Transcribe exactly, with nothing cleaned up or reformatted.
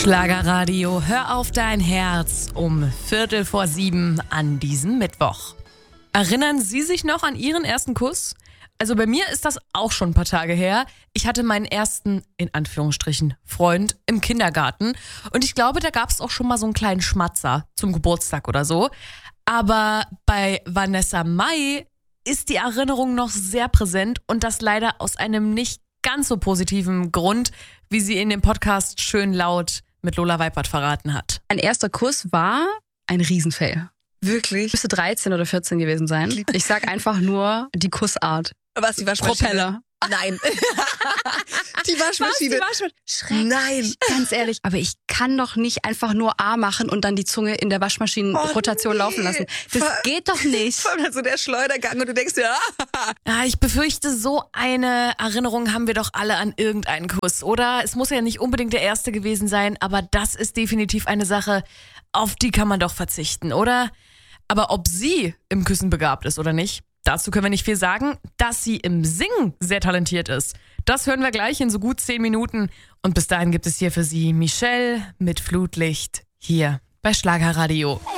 Schlagerradio, hör auf dein Herz um Viertel vor sieben an diesem Mittwoch. Erinnern Sie sich noch an Ihren ersten Kuss? Also bei mir ist das auch schon ein paar Tage her. Ich hatte meinen ersten, in Anführungsstrichen, Freund im Kindergarten. Und ich glaube, da gab es auch schon mal so einen kleinen Schmatzer zum Geburtstag oder so. Aber bei Vanessa Mai ist die Erinnerung noch sehr präsent und das leider aus einem nicht ganz so positiven Grund, wie sie in dem Podcast schön laut mit Lola Weipert verraten hat. Mein erster Kuss war ein Riesenfail. Wirklich? Müsste dreizehn oder vierzehn gewesen sein. Ich sag einfach nur die Kussart. Was, die Waschmaschine? Propeller. Nein. Die Waschmaschine. Was, die Waschmaschine? Schrecklich. Nein. Ganz ehrlich. Aber ich kann doch nicht einfach nur A machen und dann die Zunge in der Waschmaschinenrotation oh, nee. laufen lassen. Das Vor, geht doch nicht. Vor allem so der Schleudergang und du denkst dir, ah. Ja, ich befürchte, so eine Erinnerung haben wir doch alle an irgendeinen Kuss, oder? Es muss ja nicht unbedingt der erste gewesen sein, aber das ist definitiv eine Sache, auf die kann man doch verzichten, oder? Aber ob sie im Küssen begabt ist oder nicht, dazu können wir nicht viel sagen. Dass sie im Singen sehr talentiert ist, das hören wir gleich in so gut zehn Minuten. Und bis dahin gibt es hier für Sie Michelle mit Flutlicht hier bei Schlagerradio.